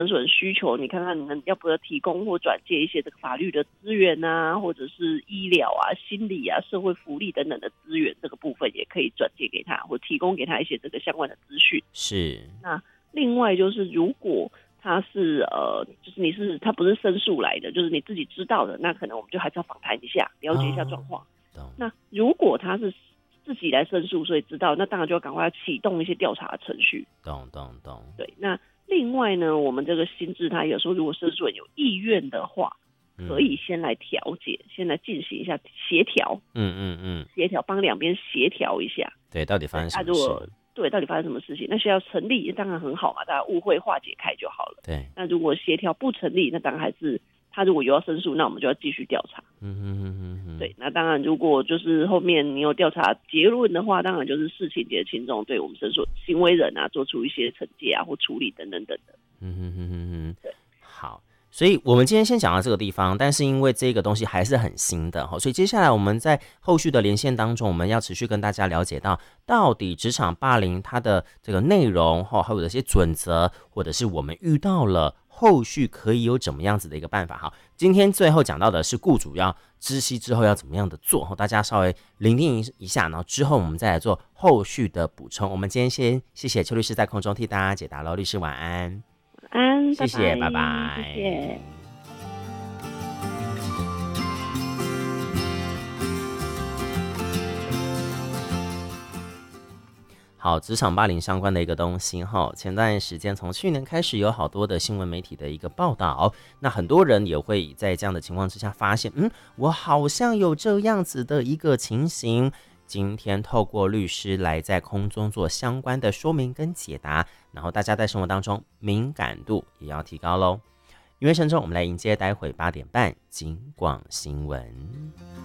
诊所的需求，你看看你们要不要提供或转介一些这个法律的资源啊，或者是医疗啊、心理啊、社会福利等等的资源，这个部分也可以转介给他，或提供给他一些这个相关的资讯。 是。 那另外就是，如果他是就是他不是申诉来的，就是你自己知道的，那可能我们就还是要访谈一下，了解一下状况。那如果他是自己来申诉，所以知道，那当然就要赶快启动一些调查的程序。 懂。 对，那另外呢，我们这个心智，他有时候如果申诉人有意愿的话，可以先来调解，先来进行一下协调。协调，帮两边协调一下。 对，到底发生什么事？ 对，到底发生什么事情？那协调成立当然很好嘛，大家误会化解开就好了。 对。 那如果协调不成立，那当然还是他如果有要申诉，那我们就要继续调查。对，那当然如果就是后面你有调查结论的话，当然就是视情节轻重，对我们申诉行为人啊做出一些惩戒啊或处理等等。对， 好。所以我们今天先讲到这个地方，但是因为这个东西还是很新的，所以接下来我们在后续的连线当中，我们要持续跟大家了解到底职场霸凌它的这个内容，还有一些准则，或者是我们遇到了后续可以有怎么样子的一个办法。好，今天最后讲到的是雇主要知悉之后要怎么样的做，大家稍微聆听一下，然后之后我们再来做后续的补充。我们今天先谢谢邱律师在空中替大家解答喽，律师晚安。 晚安， 谢谢，拜拜。谢谢。 好，职场霸凌相关的一个东西前段时间从去年开始有好多的新闻媒体的一个报道，那很多人也会在这样的情况之下发现，我好像有这样子的一个情形。今天透过律师来在空中做相关的说明跟解答，然后大家在生活当中敏感度也要提高咯。因为慎重，我们来迎接待会8点半警广新闻。